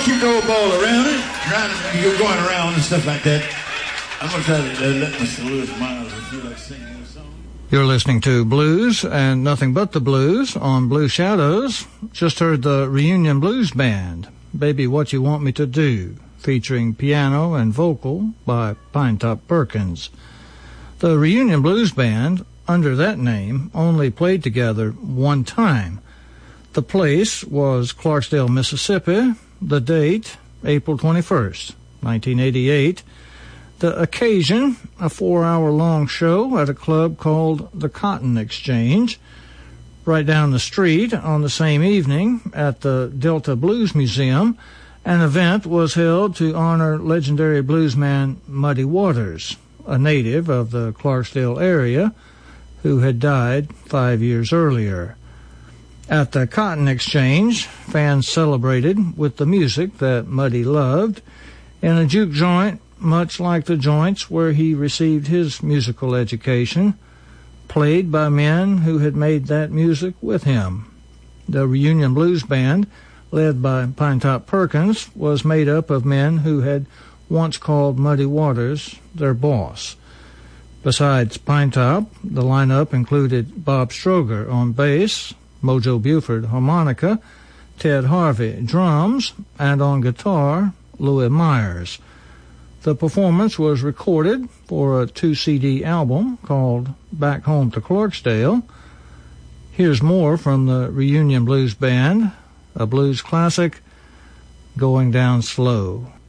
don't you throw a ball around it. You're going around and stuff like that. I'm going to try to let Mr. Lewis Miles, if you like singing a song. You're listening to Blues and Nothing But the Blues on Blue Shadows. Just heard the Reunion Blues Band, Baby What You Want Me to Do, featuring piano and vocal by Pinetop Perkins. The Reunion Blues Band, under that name, only played together one time. The place was Clarksdale, Mississippi. The date, April 21st, 1988. The occasion, a 4-hour-long show at a club called the Cotton Exchange. Right down the street on the same evening at the Delta Blues Museum, an event was held to honor legendary bluesman Muddy Waters, a native of the Clarksdale area who had died 5 years earlier. At the Cotton Exchange, fans celebrated with the music that Muddy loved in a juke joint much like the joints where he received his musical education, played by men who had made that music with him. The Reunion Blues Band, led by Pinetop Perkins, was made up of men who had once called Muddy Waters their boss. Besides Pinetop, the lineup included Bob Stroger on bass, Mojo Buford harmonica, Ted Harvey drums, and on guitar, Louis Myers. The performance was recorded for a 2-CD album called Back Home to Clarksdale. Here's more from the Reunion Blues Band, a blues classic, Going Down Slow.